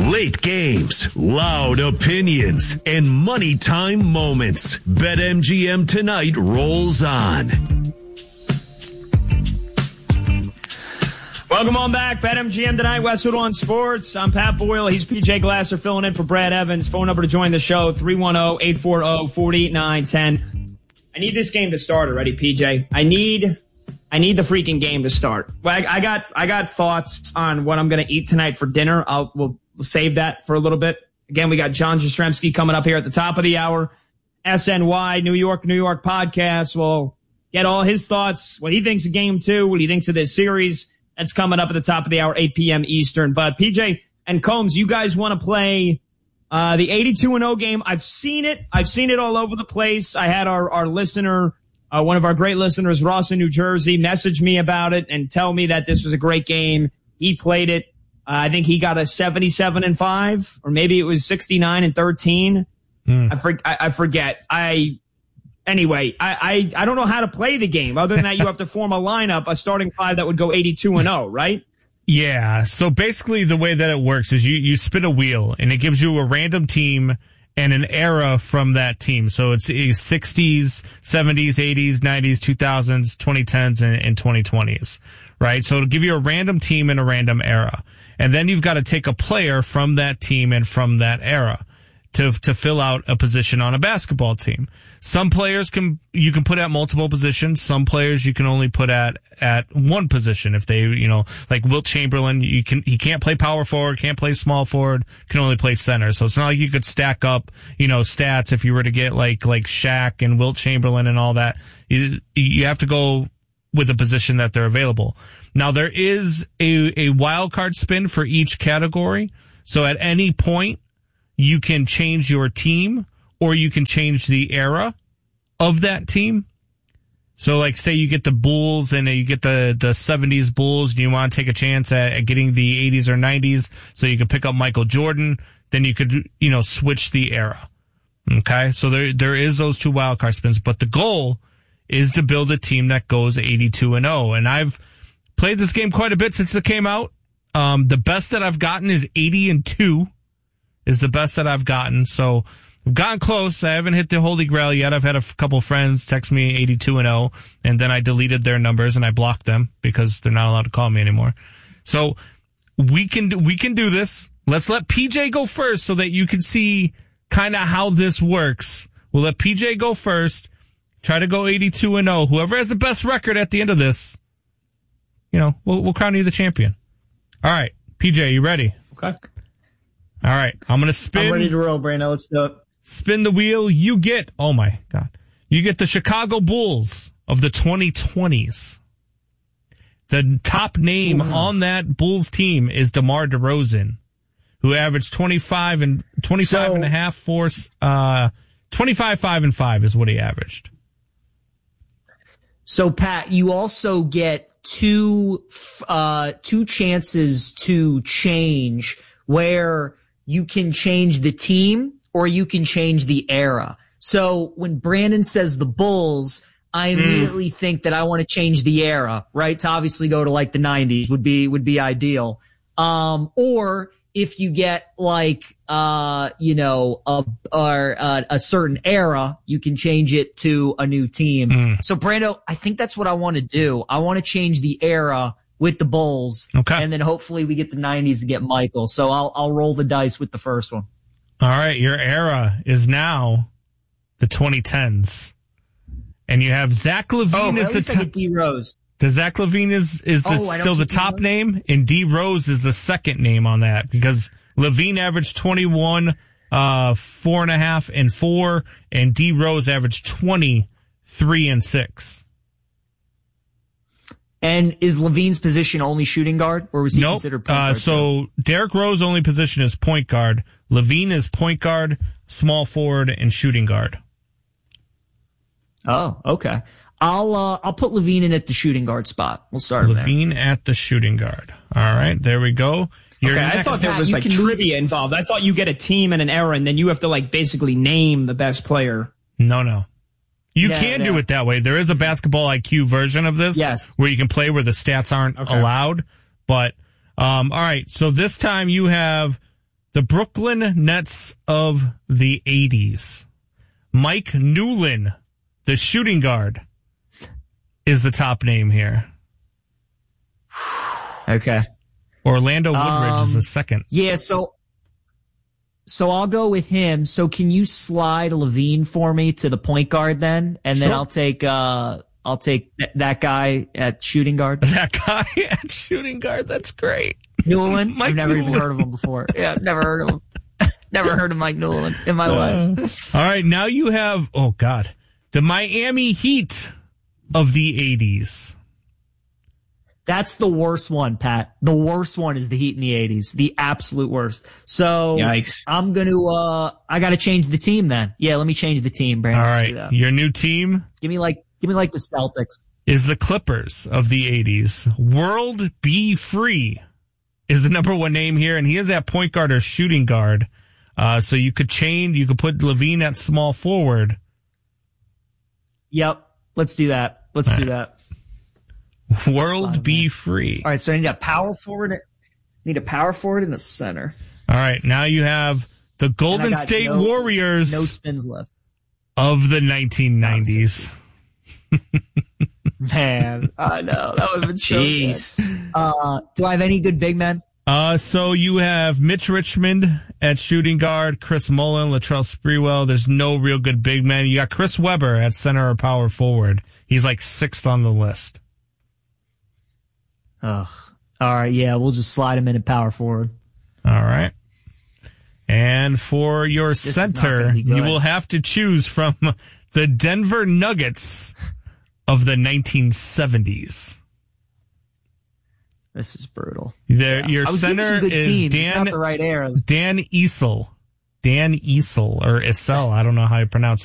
Late games, loud opinions, and money time moments. BetMGM tonight rolls on. Welcome on back. BetMGM tonight, Westwood One Sports. I'm Pat Boyle. He's PJ Glasser filling in for Brad Evans. Phone number to join the show, 310-840-48910. I need this game to start already, PJ. I need the freaking game to start. Well, I got thoughts on what I'm going to eat tonight for dinner. We'll save that for a little bit. Again, we got John Jastrzemski coming up here at the top of the hour. SNY, New York podcast. We'll get all his thoughts, what he thinks of game 2, what he thinks of this series. That's coming up at the top of the hour, 8 p.m. Eastern. But PJ and Combs, you guys want to play the 82-0 game. I've seen it. I've seen it all over the place. I had our listener, one of our great listeners, Ross in New Jersey, message me about it and tell me that this was a great game. He played it. I think he got a 77-5, or maybe it was 69-13. I forget. Anyway, I don't know how to play the game. Other than that, you have to form a lineup, a starting five that would go 82-0, right? Yeah. So basically the way that it works is you spin a wheel and it gives you a random team and an era from that team. So it's 60s, 70s, 80s, 90s, 2000s, 2010s, and 2020s, right? So it'll give you a random team and a random era. And then you've got to take a player from that team and from that era to fill out a position on a basketball team. Some players you can put at multiple positions. Some players you can only put at one position. If they, like Wilt Chamberlain, he can't play power forward, can't play small forward, can only play center. So it's not like you could stack up, stats if you were to get like Shaq and Wilt Chamberlain and all that. You have to go with a position that they're available. Now there is a wild card spin for each category. So at any point, you can change your team or you can change the era of that team. So like say you get the Bulls and you get the 70s Bulls and you want to take a chance at getting the 80s or 90s so you could pick up Michael Jordan, then you could, switch the era. Okay. So there is those two wildcard spins, but the goal is to build a team that goes 82-0. And I've played this game quite a bit since it came out. The best that I've gotten is 80-2. Is the best that I've gotten. So I've gotten close. I haven't hit the Holy Grail yet. I've had a couple friends text me 82-0, and then I deleted their numbers and I blocked them because they're not allowed to call me anymore. So we can do this. Let's let PJ go first so that you can see kind of how this works. We'll let PJ go first. Try to go 82-0. Whoever has the best record at the end of this, we'll crown you the champion. All right, PJ, you ready? Okay. All right, I'm going to spin. I'm ready to roll, Brando. Let's do it. Spin the wheel. You get the Chicago Bulls of the 2020s. The top name on that Bulls team is DeMar DeRozan, who averaged 25 and a half, 25, 5 and 5 is what he averaged. So Pat, you also get two chances to change where you can change the team or you can change the era. So when Brandon says the Bulls, I immediately think that I want to change the era, right? To obviously go to like the 90s would be ideal. Or if you get like, a certain era, you can change it to a new team. So Brando, I think that's what I want to do. I want to change the era with the Bulls. Okay. And then hopefully we get the 90s to get Michael. So I'll roll the dice with the first one. All right. Your era is now the 2010s. And you have Zach LaVine as the D Rose. The Zach LaVine is still the top name, and D Rose is the second name on that because LaVine averaged 21, 4.5 and 4, and D Rose averaged 20, 3 and 6. And is LaVine's position only shooting guard, or was he considered point guard? So Derrick Rose's only position is point guard. LaVine is point guard, small forward, and shooting guard. Oh, okay. I'll put LaVine in at the shooting guard spot. We'll start LaVine at the shooting guard. All right, there we go. I thought there was trivia involved. I thought you get a team and an era, and then you have to basically name the best player. No. You can do it that way. There is a basketball IQ version of this, where you can play where the stats aren't allowed. But all right, so this time you have The Brooklyn Nets of the 80s. Mike Newlin, the shooting guard, is the top name here. Okay. Orlando Woodridge is the second. Yeah, so I'll go with him. So can you slide Levine for me to the point guard then? And then Sure. I'll take that guy at shooting guard. That guy at shooting guard, that's great. Newland? Mike I've never Newland. even heard of him before. Yeah, I've never heard of him. Never heard of Mike Newland in my life. All right, now you have, the Miami Heat of the 80s. That's the worst one, Pat. The worst one is the Heat in the 80s. The absolute worst. So Yikes. I'm going to, I got to change the team then. Yeah, let me change the team, Brandon. All Let's do right, that. your new team Give me like the Celtics. is the Clippers of the 80s. World Be Free is the number one name here, and he is that point guard or shooting guard. So you could put Levine at small forward. Yep. Let's do that. Let's do that. World Be Free. All right, so I need a power forward. In the center. All right, now you have the Golden got State no Warriors spins left. of the 1990s. Man, I know. That would have been so Jeez. good. Do I have any good big men? So you have Mitch Richmond at shooting guard, Chris Mullin, Latrell Sprewell. There's no real good big men. You got Chris Webber at center or power forward. He's like 6th on the list. Ugh. All right, yeah, we'll just slide him in at power forward. All right. And for your is not center, gonna be good. you will have to choose from the Denver Nuggets of the 1970s. This is brutal. Your I was getting center some good is teams. It's Dan not the right eras. Easel. Dan Easel or Isel. I don't know how you pronounce